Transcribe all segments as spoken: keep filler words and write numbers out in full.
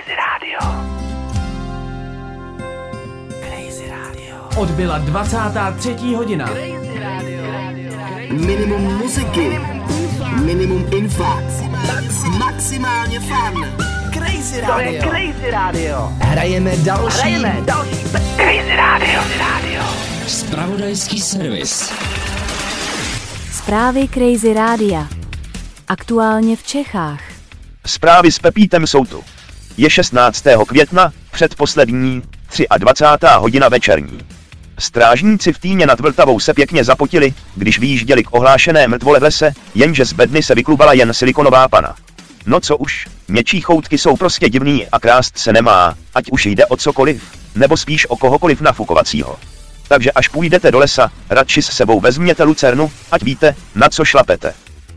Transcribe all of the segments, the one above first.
Crazy Radio. Crazy Radio. Odbyla dvacátá třetí hodina. Crazy Radio. Minimum muziky, minimum info, max, maximálně fun. Crazy To je Radio. Crazy Radio. Hrajeme další. Hrajeme další. Crazy Radio. Radio. Zpravodajský servis. Zprávy Crazy Rádia. Aktuálně v Čechách. Zprávy s Pepítem jsou tu. Je šestnáctého května, předposlední, dvacátá třetí hodina večerní. Strážníci v Týně nad Vltavou se pěkně zapotili, když vyjížděli k ohlášené mrtvole v lese, jenže z bedny se vyklubala jen silikonová pana. No co už, něčí choutky jsou prostě divný a krást se nemá, ať už jde o cokoliv, nebo spíš o kohokoliv nafukovacího. Takže až půjdete do lesa, radši s sebou vezměte lucernu, ať víte, na co šlapete.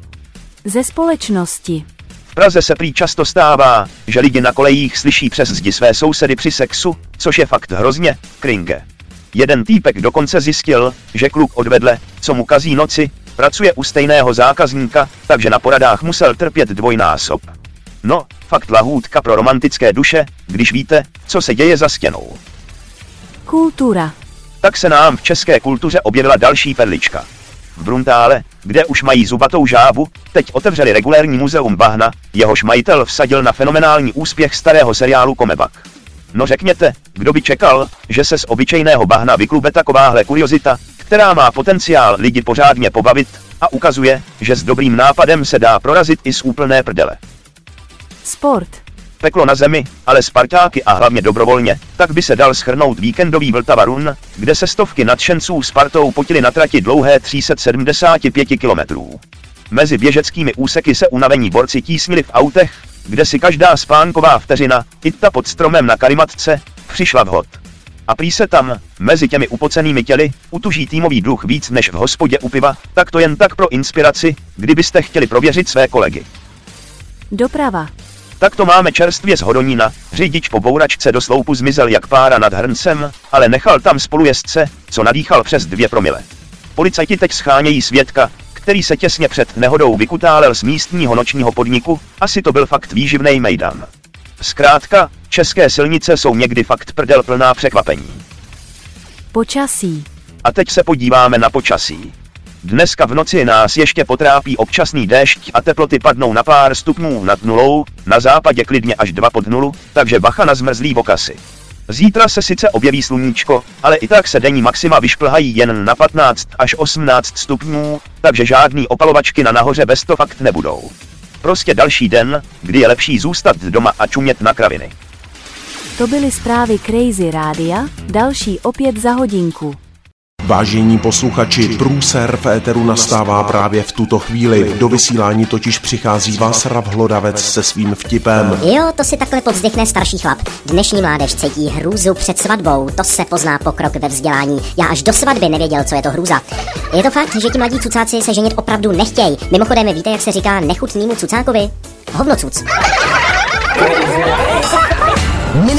Ze společnosti. V Praze se prý často stává, že lidi na kolejích slyší přes zdi své sousedy při sexu, což je fakt hrozně cringe. Jeden týpek dokonce zjistil, že kluk odvedle, co mu kazí noci, pracuje u stejného zákazníka, takže na poradách musel trpět dvojnásob. No, fakt lahůdka pro romantické duše, když víte, co se děje za stěnou. Kultura. Tak se nám v české kultuře objevila další perlička. V Bruntále, kde už mají zubatou žábu, teď otevřeli regulérní muzeum bahna, jehož majitel vsadil na fenomenální úspěch starého seriálu Komebak. No řekněte, kdo by čekal, že se z obyčejného bahna vyklube takováhle kuriozita, která má potenciál lidi pořádně pobavit a ukazuje, že s dobrým nápadem se dá prorazit i z úplné prdele. Sport. Peklo na zemi, ale Spartáky a hlavně dobrovolně, tak by se dal shrnout víkendový Vltava Run, kde se stovky nadšenců Spartou potili na trati dlouhé tři sta sedmdesát pět kilometrů. Mezi běžeckými úseky se unavení borci tísnili v autech, kde si každá spánková vteřina, i ta pod stromem na karimatce, přišla vhod. A prý se tam, mezi těmi upocenými těly, utuží týmový duch víc než v hospodě u piva, tak to jen tak pro inspiraci, kdybyste chtěli prověřit své kolegy. Doprava. Tak to máme čerstvě z Hodonína, řidič po bouračce do sloupu zmizel jak pára nad hrncem, ale nechal tam spolujezdce, co nadýchal přes dvě promile. Policajti teď schánějí svědka, který se těsně před nehodou vykutálel z místního nočního podniku, asi to byl fakt výživnej mejdan. Zkrátka, české silnice jsou někdy fakt prdel plná překvapení. Počasí. A teď se podíváme na počasí. Dneska v noci nás ještě potrápí občasný déšť a teploty padnou na pár stupňů nad nulou, na západě klidně až dva pod nulu, takže bacha na zmrzlý okasy. Zítra se sice objeví sluníčko, ale i tak se denní maxima vyšplhají jen na patnáct až osmnáct stupňů, takže žádný opalovačky na nahoře bez to fakt nebudou. Prostě další den, kdy je lepší zůstat doma a čumět na kraviny. To byly zprávy Crazy Rádia, další opět za hodinku. Vážení posluchači, průser v éteru nastává právě v tuto chvíli. Do vysílání totiž přichází Václav Hlodavec se svým vtipem. Jo, to si takhle povzdychne starší chlap. Dnešní mládež cítí hrůzu před svatbou, to se pozná pokrok ve vzdělání. Já až do svatby nevěděl, co je to hrůza. Je to fakt, že ti mladí cucáci se ženit opravdu nechtějí. Mimochodem, víte, jak se říká nechutnýmu cucákovi? Hovnocuc.